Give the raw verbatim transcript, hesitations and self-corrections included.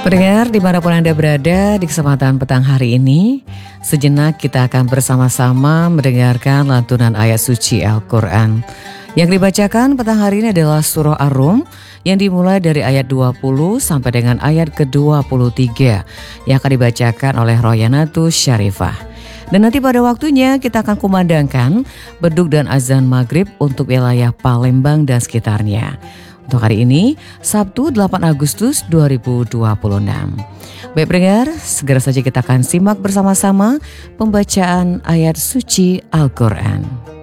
Pendengar dimanapun Anda berada di kesempatan petang hari ini, sejenak kita akan bersama-sama mendengarkan lantunan ayat suci Al-Quran. Yang dibacakan petang hari ini adalah surah Ar-Rum yang dimulai dari ayat dua puluh sampai dengan ayat ke dua puluh tiga yang akan dibacakan oleh Royanatus Syarifah. Dan nanti pada waktunya kita akan kumandangkan beduk dan azan maghrib untuk wilayah Palembang dan sekitarnya. Untuk hari ini, Sabtu delapan Agustus dua ribu dua puluh enam. Baik pendengar, segera saja kita akan simak bersama-sama pembacaan ayat suci Al-Quran.